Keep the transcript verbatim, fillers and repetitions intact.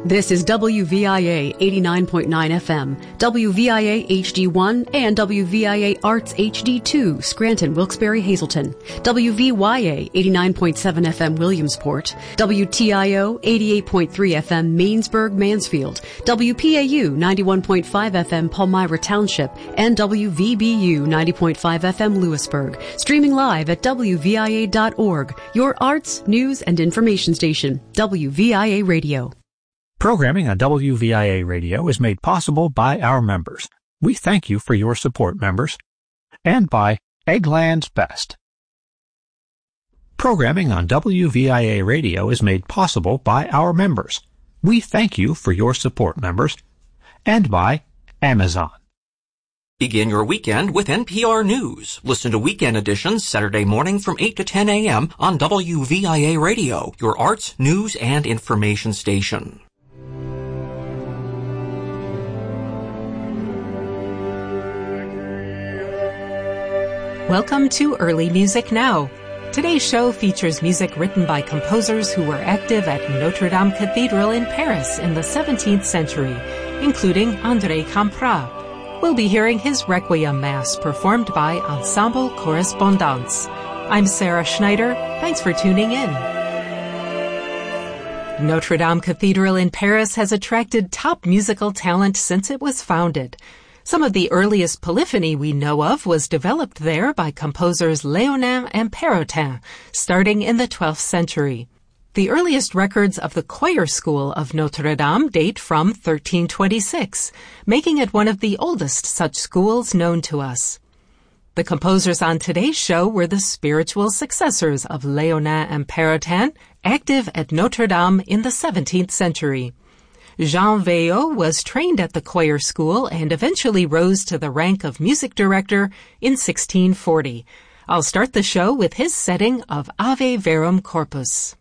This is W V I A eighty-nine point nine F M, W V I A H D one, and W V I A Arts H D two, Scranton, Wilkes-Barre, Hazleton, W V Y A eighty-nine point seven F M, Williamsport, W T I O eighty-eight point three F M, Mainsburg, Mansfield, W P A U ninety-one point five F M, Palmyra Township, and W V B U ninety point five F M, Lewisburg. Streaming live at W V I A dot org, your arts, news, and information station, W V I A Radio. Programming on W V I A Radio is made possible by our members. We thank you for your support, members. And by Eggland's Best. Programming on W V I A Radio is made possible by our members. We thank you for your support, members. And by Amazon. Begin your weekend with N P R News. Listen to Weekend Editions Saturday morning from eight to ten a.m. on W V I A Radio, your arts, news, and information station. Welcome to Early Music Now. Today's show features music written by composers who were active at Notre Dame Cathedral in Paris in the seventeenth century, including André Campra. We'll be hearing his Requiem Mass performed by Ensemble Correspondance. I'm Sarah Schneider. Thanks for tuning in. Notre Dame Cathedral in Paris has attracted top musical talent since it was founded. Some of the earliest polyphony we know of was developed there by composers Léonin and Perrotin, starting in the twelfth century. The earliest records of the choir school of Notre Dame date from thirteen twenty-six, making it one of the oldest such schools known to us. The composers on today's show were the spiritual successors of Léonin and Perrotin, active at Notre Dame in the seventeenth century. Jean Veillot was trained at the choir school and eventually rose to the rank of music director in sixteen forty. I'll start the show with his setting of Ave Verum Corpus.